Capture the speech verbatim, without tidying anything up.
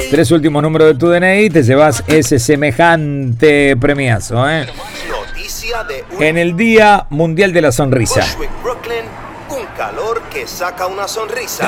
Tres últimos números de tu D N I, te llevas ese semejante premiazo, ¿eh? Noticia de un... En el Día Mundial de la Sonrisa. Bushwick, Brooklyn, un calor que saca una sonrisa.